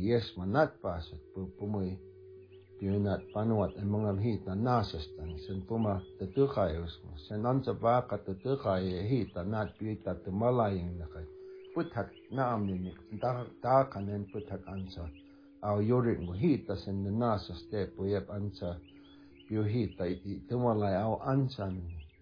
yes manat pasat pumui piunat panuat ang mga hita nasastan sen puma tetukayos sen ansa baka tetukay hita nat piita tumalayang nakay puthak naam ninik ta kanen puthak ansa aw yorik mo hita sen nasas te puyep ansa piu hita iti tumalay aw ansan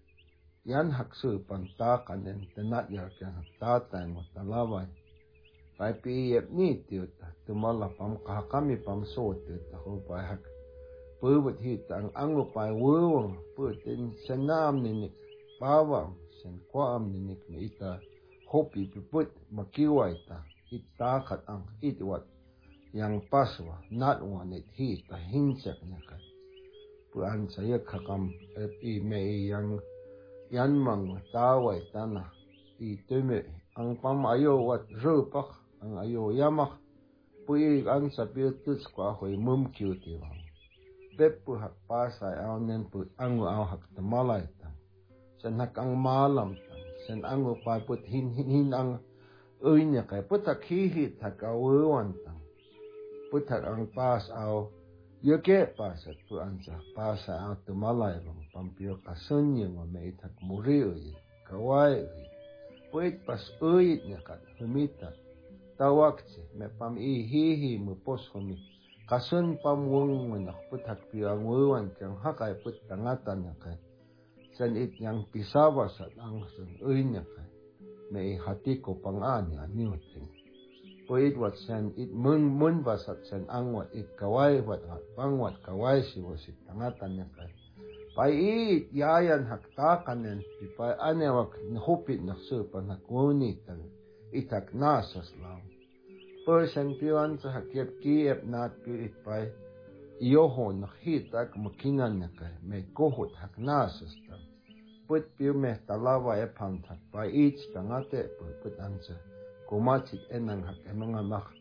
yan haksu pan ta kanen tenat yarkan ta tang mo talaway pai piep ni tiuta tumala pam kami pam so tiuta ho pai hak pubut hita ang ango pai wo putin senam ninik bawam sen kwam ninik me ita hopi puput makiwai ta ita kat ang itwat yang paswa not one it hita hinsak naka puan saya kakam i me yang yan mang tawai tanah i tume ang pam ayo wat rupak ang ayo yamak pui ang sapiutus kwa hoi mum kiuti wang bepu hak pasai aw nen pu angu aw hak tamalay tang sen hak ang malam tang sen angu pa put hin ang uinya kay putak hihit hak awan tang putak ang pas aw yoke pasat pu ansa pasai aw tamalay wang pampio kasunye ngo me itak muri uy kawai uy puit pas uyit nya kat humita tawakse me pam hihi mo pos homi kasun pam wong menak putak piang wuan kang hakai put tangatan nakai san it yang pisawa sat ang sun uinya kai me hati ko pangani aniuting puit wat san it mun basat san angwat it kawai wat pangwat kawai si wasit tangatan nakai pai it yayan hakta kanen pai anewak hopit naksupan hakuni tang itak nasas lang person piwan sa hakiep kiep nat piit pai iyoho nakhitak makinan nakay may kohot hak nasas tang put piu me talawa e pantak pai it tangate put ansa kumachit enang hak emanga mak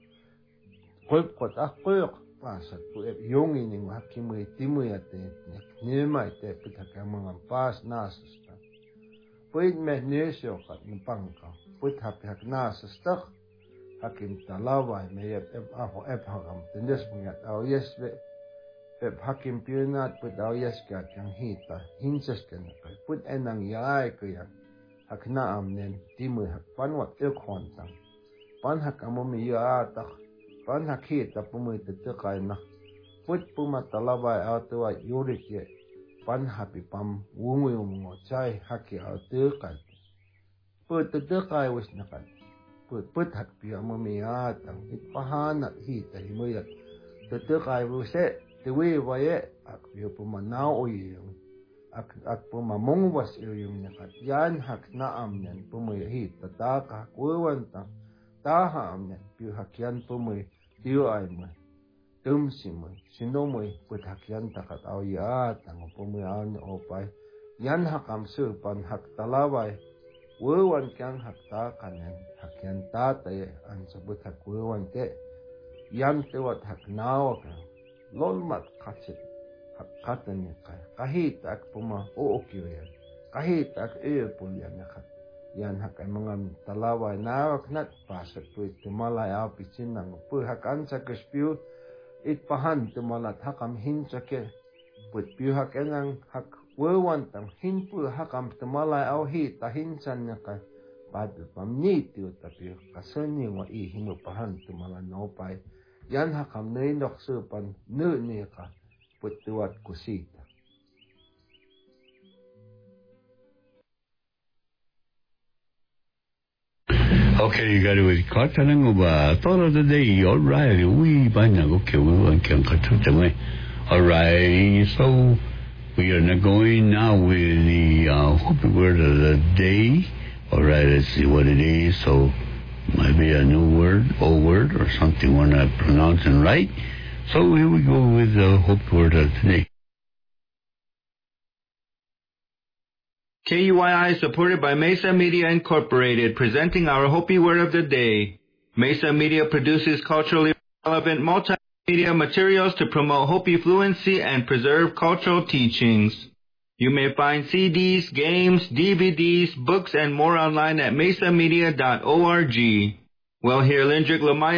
kot akoyok pasat pu ep yongi ning hakimui timui ate nimai te putak emanga pas nasas tang puit me nesyo kat npangka put hak nasas tak hakim talaway may ep hakam tindes mengat aw yes be ep hakim piunat put aw yes kat yang hita hinsas kan put enang yai kaya hak naam nen timui hak panwat ekhon tang pan hak amomi ya tak pan hak hita pumui tetekay na put puma talaway aw tuwa yurik ye pan hapi pam wungu mo chai haki aw tekay put tetekay wis nakan put hak piya mamiyatang itpahanat hita himuyat tetekay wuse tiwi waye ak piya pumanaw uyong ak pumamungwas uyong nakat yan hak naam yan pumuy hita taka kuwantang taham yan piya hakyan pumuy tiyo ay mo tumsi mo sino mo put hakyan takat awyatang pumuy awn opay yan hakam supan hak talaway wewan kyang hakta kanen hakyan tatay ang sabut hak wewan te yan tewat hak nawa ka lolmat katsit hak katan niya kaya kahit ak puma uokyo yan kahit ak eepul yan nakat yan hak ay mga talaway nawak nat pasat po itumalay apitsin ng po hak ansa kaspiyo itpahan tumalat hakam hinsake put piyo hak enang hak wewan tang hinpu hakam tumalay aw hita hinsan niya kay babi pamniti o tapi kasani wa ihimo pahan tumalan naupay yan hakam na inoksupan niya ka putuat kusita. Okay, you got it with Katalang ba? Thought of the day, alright, we banya okay, we want to cut alright, so we are not going now with the Hopi word of the day. All right, let's see what it is. So, might be a new word, old word, or something we're not pronouncing right. So here we go with the Hopi word of the day. KUYI is supported by Mesa Media Incorporated, presenting our Hopi word of the day. Mesa Media produces culturally relevant multimedia materials to promote Hopi fluency and preserve cultural teachings. You may find CDs, games, DVDs, books, and more online at mesamedia.org. Well, here, Lindrick Lamaya